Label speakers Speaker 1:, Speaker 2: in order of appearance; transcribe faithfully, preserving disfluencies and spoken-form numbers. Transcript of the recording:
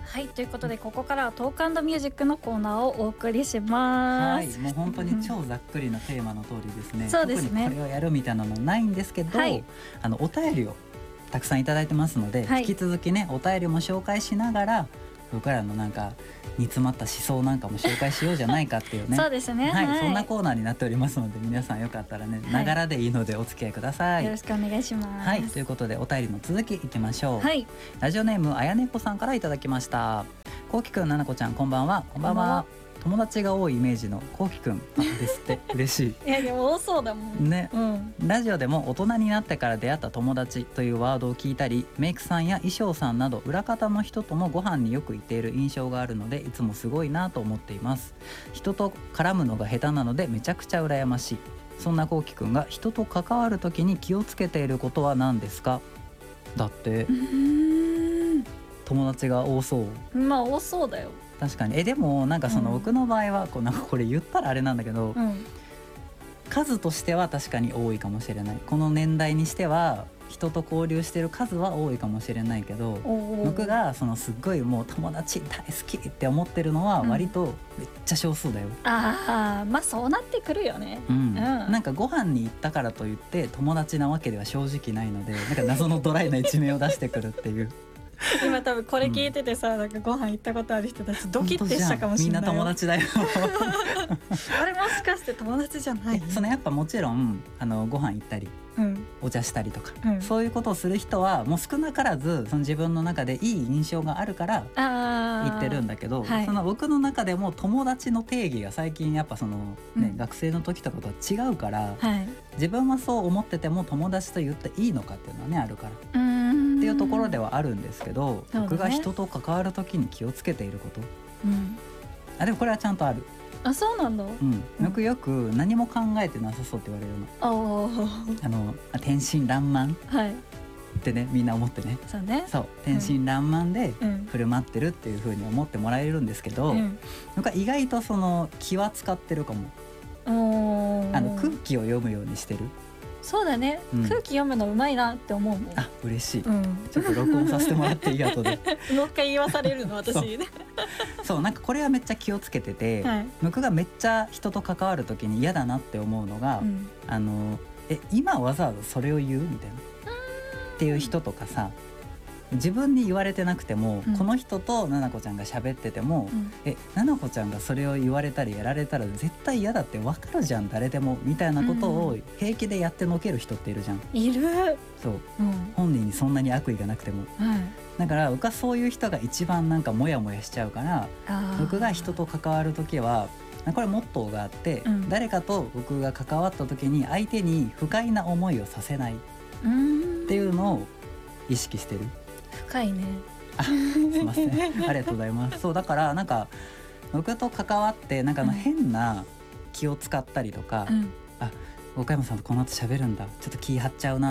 Speaker 1: はい、ということでここからはトーク&ミュージックのコーナーをお送りします。
Speaker 2: はい、もう本当に超ざっくりなテーマの通りですね、うん、
Speaker 1: そうですね、
Speaker 2: 特にこれをやるみたいなのないんですけど、はい、あのお便りをたくさんいただいてますので、はい、引き続きねお便りも紹介しながら僕らのなんか煮詰まった思想なんかも紹介しようじゃないかっていうね
Speaker 1: そうですね、
Speaker 2: はい
Speaker 1: はい、
Speaker 2: そんなコーナーになっておりますので皆さんよかったらねながらでいいのでお付き合いください、
Speaker 1: よろしくお願いします。
Speaker 2: はい、ということでお便りの続きいきましょう、
Speaker 1: はい、
Speaker 2: ラジオネームあやねっこさんからいただきました。こうきくん、ななこちゃん、こんばんは。こんばんは。友達が多いイメージのこうきくんですって嬉しい。
Speaker 1: いやでも多そうだもん
Speaker 2: ね、
Speaker 1: うん、
Speaker 2: ラジオでも大人になってから出会った友達というワードを聞いたり、メイクさんや衣装さんなど裏方の人ともご飯によく行っている印象があるのでいつもすごいなと思っています。人と絡むのが下手なのでめちゃくちゃ羨ましい。そんなこうきくんが人と関わるときに気をつけていることは何ですか？だって
Speaker 1: うーん、
Speaker 2: 友達が多そう。
Speaker 1: まあ多そうだよ。
Speaker 2: 確かに。えでもなんかその僕の場合はこうなんかこれ言ったらあれなんだけど、うん、数としては確かに多いかもしれない。この年代にしては人と交流してる数は多いかもしれないけど、僕がそのすっごいもう友達大好きって思ってるのは割とめっちゃ少数だよ、うん、
Speaker 1: ああまあそうなってくるよね、
Speaker 2: うんうん、なんかご飯に行ったからといって友達なわけでは正直ないので、なんか謎のドライな一面を出してくるっていう
Speaker 1: 今多分これ聞いててさ、うん、なんかご飯行ったことある人たちドキッてしたかもしれない。
Speaker 2: みんな友達だよ
Speaker 1: あれもしかして友達じゃない？
Speaker 2: そのやっぱもちろんあのご飯行ったり、うん、お茶したりとか、うん、そういうことをする人はもう少なからずその自分の中でいい印象があるから言ってるんだけど、はい、その僕の中でも友達の定義が最近やっぱその、ねうん、学生の時とかとは違うから、はい、自分はそう思ってても友達と言っていいのかっていうのはねあるから。うんっていうところではあるんですけど、ね、僕が人と関わる時に気をつけていること、うん、あでもこれはちゃんとある。
Speaker 1: あそうなんだ、
Speaker 2: うん僕よく何も考えてなさそうって言われるの。あの天真爛漫、はい、ってねみんな思ってね。
Speaker 1: そうね。
Speaker 2: そう天真爛漫で振る舞ってるっていう風に思ってもらえるんですけど、うん、なんか意外とその気は使ってるかも。あの空気を読むようにしてる。
Speaker 1: そうだね、うん、空気読むのうまいなって思うもん。
Speaker 2: あ嬉しい、うん、ちょっと録音させてもらっていい後で
Speaker 1: もう一回言わされるの私ね
Speaker 2: そうそうなんかこれはめっちゃ気をつけてて、はい、僕がめっちゃ人と関わる時に嫌だなって思うのが、うん、あのえ今わざわざそれを言うみたいなっていう人とかさ、自分に言われてなくても、うん、この人とななこちゃんが喋ってても、うん、えななこちゃんがそれを言われたりやられたら絶対嫌だって分かるじゃん誰でもみたいなことを平気でやってのける人っているじゃん。
Speaker 1: いる。
Speaker 2: そう、うん、本人にそんなに悪意がなくても、うん、だから僕はそういう人が一番なんかモヤモヤしちゃうから、僕が人と関わる時はこれモットーがあって、うん、誰かと僕が関わった時に相手に不快な思いをさせないっていうのを意識してる。
Speaker 1: 深いね。
Speaker 2: あすいませんありがとうございます。そうだからなんか僕と関わってなんかあの変な気を使ったりとか、うん、あ岡山さんとこの後喋るんだちょっと気張っちゃうな